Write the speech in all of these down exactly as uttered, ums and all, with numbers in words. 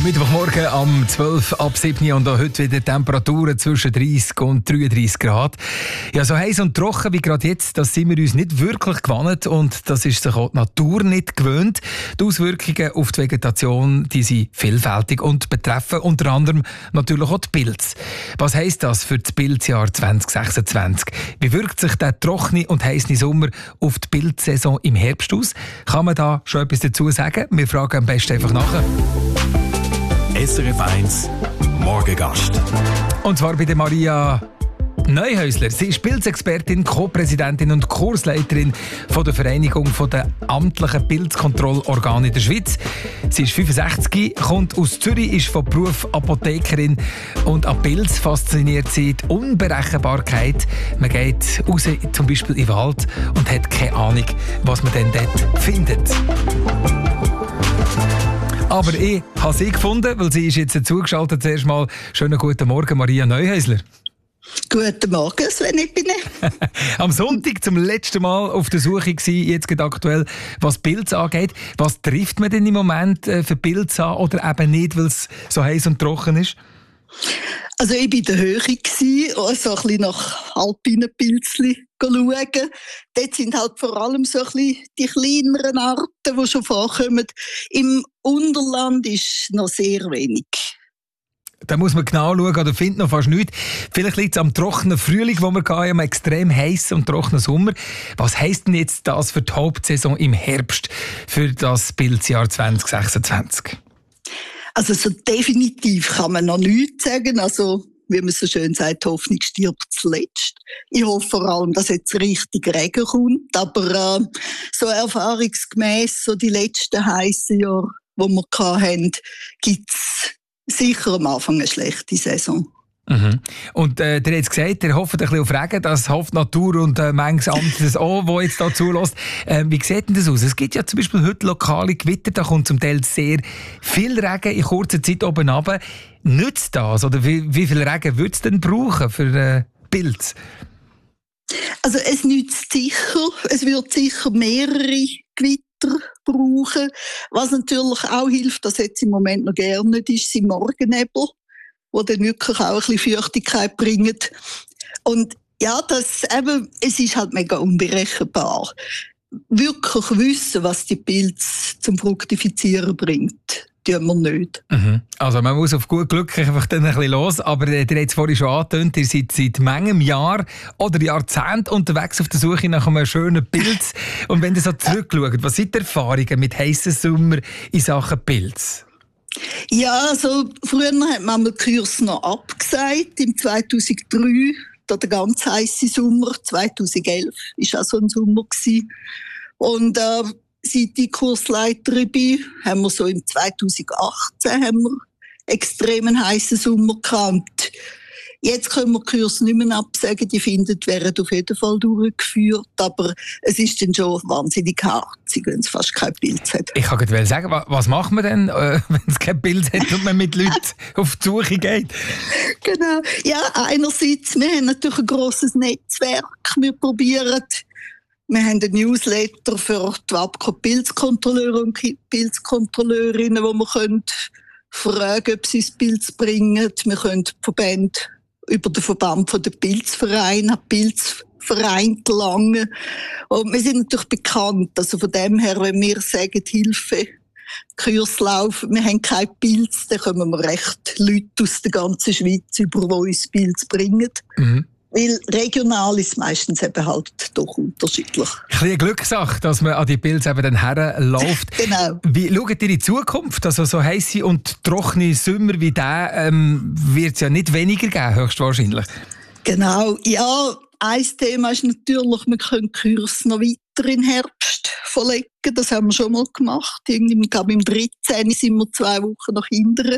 Mittwochmorgen am zwölf ab sieben und auch heute wieder Temperaturen zwischen dreißig und dreiunddreißig Grad. Ja, so heiß und trocken wie gerade jetzt, das sind wir uns nicht wirklich gewohnt und das ist sich auch die Natur nicht gewöhnt. Die Auswirkungen auf die Vegetation, die sind vielfältig und betreffen unter anderem natürlich auch die Pilze. Was heisst das für das Pilzjahr zwanzig sechsundzwanzig? Wie wirkt sich der trockene und heiße Sommer auf die Pilzsaison im Herbst aus? Kann man da schon etwas dazu sagen? Wir fragen am besten einfach nachher. S R F eins Morgengast. Und zwar bei der Maria Neuhäusler. Sie ist Pilzexpertin, Co-Präsidentin und Kursleiterin von der Vereinigung der amtlichen Pilzkontrollorgane in der Schweiz. Sie ist fünfundsechzig, kommt aus Zürich, ist von Beruf Apothekerin und an Pilz fasziniert sie die Unberechenbarkeit. Man geht raus, zum Beispiel in den Wald und hat keine Ahnung, was man denn dort findet. Aber ich habe sie gefunden, weil sie ist jetzt zugeschaltet. Zuerst mal schönen guten Morgen, Maria Neuhäusler. Guten Morgen, Sven, ich bin ich. Am Sonntag zum letzten Mal auf der Suche gewesen, jetzt gerade aktuell, was Pilze angeht. Was trifft man denn im Moment für Pilze an oder eben nicht, weil es so heiß und trocken ist? Also ich war in der Höhe, also ein bisschen nach alpinen Pilzchen schauen. Dort sind halt vor allem so ein bisschen die kleineren Arten, die schon vorkommen. Im Unterland ist noch sehr wenig. Da muss man genau schauen, oder findet noch fast nichts. Vielleicht liegt es am trockenen Frühling, wo wir hatten, am extrem heißen und trockenen Sommer. Was heisst denn jetzt das für die Hauptsaison im Herbst, für das Pilzjahr zwanzig sechsundzwanzig? Also so definitiv kann man noch nichts sagen. Also, wie man so schön sagt, Hoffnung stirbt zuletzt. Ich hoffe vor allem, dass jetzt richtig Regen kommt. Aber äh, so erfahrungsgemäss, so die letzten heißen Jahre, die wir hatten, gibt es sicher am Anfang eine schlechte Saison. Mhm. Und äh, der hat jetzt gesagt, er hofft ein bisschen auf Regen, das hofft die Natur und äh, manches anderes auch, wo jetzt da zulässt. Äh, wie sieht denn das aus? Es gibt ja zum Beispiel heute lokale Gewitter, da kommt zum Teil sehr viel Regen in kurzer Zeit oben runter. Nützt das? Oder wie, wie viel Regen würde es denn brauchen für äh, Pilze? Also es nützt sicher, es wird sicher mehrere Gewitter brauchen. Was natürlich auch hilft, das jetzt im Moment noch gerne nicht ist, sind Morgennebel, die dann wirklich auch ein bisschen Feuchtigkeit bringen. Und ja, das eben, es ist halt mega unberechenbar. Wirklich wissen, was die Pilze zum Fruktifizieren bringt, tun wir nicht. Mhm. Also man muss auf gut Glück einfach dann ein bisschen los, aber ihr habt es vorhin schon angetönt, ihr seid seit manchem Jahr oder Jahrzehnt unterwegs auf der Suche nach einem schönen Pilz. Und wenn ihr so zurückschaut, was sind die Erfahrungen mit heissen Sommer in Sachen Pilz? Ja, also früher hat man den Kurs noch abgesagt, im zweitausenddrei, der ganz heisse Sommer, zweitausendelf war auch so ein Sommer gewesen. Und äh, seit ich Kursleiterin bin, haben wir so im zweitausendachtzehn haben wir extremen heißen Sommer gehabt. Jetzt können wir die Kurse nicht mehr absagen, die finden, werden auf jeden Fall durchgeführt, aber es ist dann schon wahnsinnig harzig, wenn es fast kein Pilz hat. Ich kann gerade sagen, was macht man denn, äh, wenn es kein Pilz hat und man mit Leuten auf die Suche geht? Genau. Ja, einerseits, wir haben natürlich ein grosses Netzwerk, wir probieren, wir haben einen Newsletter für die W A B K O-Pilzkontrolleure und Pilzkontrolleurinnen, wo wir können fragen, ob sie das Pilz bringen. Wir können die Verbände über den Verband von der Pilzverein, an Pilzverein gelangen. Und wir sind natürlich bekannt. Also von dem her, wenn wir sagen, Hilfe, Kurslauf, wir haben keinen Pilz, dann kommen wir recht Leute aus der ganzen Schweiz über, die uns Pilz bringen. Mhm. Weil regional ist meistens eben halt doch unterschiedlich. Ein bisschen eine Glückssache, dass man an die Pilze eben dann herläuft. Genau. Wie schaut ihr in die Zukunft? Also so heisse und trockene Sommer wie der ähm, wird es ja nicht weniger geben, höchstwahrscheinlich. Genau. Ja, ein Thema ist natürlich, wir können Kurs noch weiter in den Herbst verlegen. Das haben wir schon mal gemacht. Irgendwie, ich glaube, im dreizehn sind wir zwei Wochen nach hinten.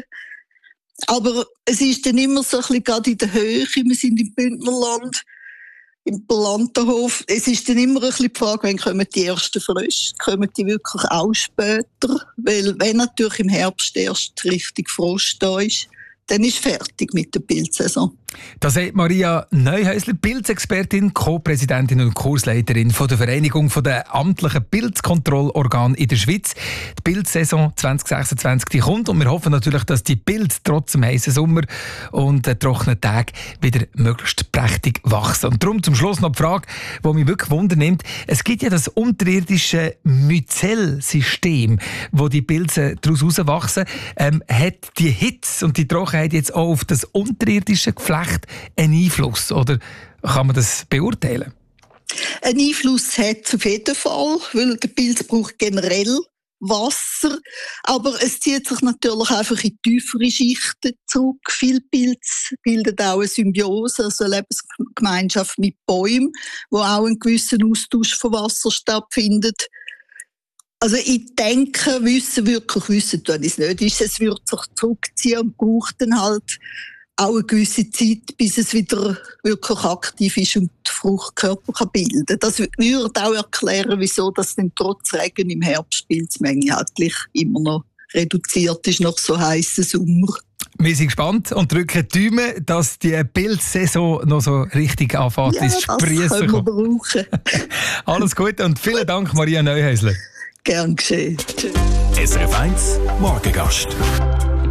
Aber es ist dann immer so ein bisschen gerade in der Höhe. Wir sind im Bündnerland, im Plantenhof. Es ist dann immer ein bisschen die Frage, wann kommen die ersten Frösche? Kommen die wirklich auch später? Weil wenn natürlich im Herbst erst richtig Frost da ist, dann ist fertig mit der Pilzsaison. Das sagt Maria Neuhäusler, Pilzexpertin, Co-Präsidentin und Kursleiterin von der Vereinigung der amtlichen Pilzkontrollorgane in der Schweiz. Die Pilzsaison zwanzig sechsundzwanzig die kommt und wir hoffen natürlich, dass die Pilze trotz dem heißen Sommer und den trockenen Tagen wieder möglichst prächtig wachsen. Und darum zum Schluss noch die Frage, die mich wirklich wundernimmt. Es gibt ja das unterirdische Myzel-System, wo die Pilze daraus herauswachsen. Ähm, hat die Hitze und die Trockenheit jetzt auch auf das unterirdische Geflecht einen Einfluss, oder kann man das beurteilen? Ein Einfluss hat es auf jeden Fall, weil der Pilz braucht generell Wasser, aber es zieht sich natürlich einfach in tiefere Schichten zurück. Viele Pilze bilden auch eine Symbiose, also eine Lebensgemeinschaft mit Bäumen, wo auch ein gewisser Austausch von Wasser stattfindet. Also ich denke, wissen, wirklich wissen tun ich es nicht. Ist, es wird sich zurückziehen und braucht dann halt auch eine gewisse Zeit, bis es wieder wirklich aktiv ist und die Fruchtkörper kann bilden kann. Das würde auch erklären, wieso das dann trotz Regen im Herbst die Pilzmenge halt gleich immer noch reduziert ist nach so heißen Sommer. Wir sind gespannt und drücken die Daumen, dass die Pilzsaison noch so richtig anfängt. Ja, das können wir brauchen. Alles Gute und vielen Dank, Maria Neuhäusler. Gern geschehen. S R F eins Morgengast.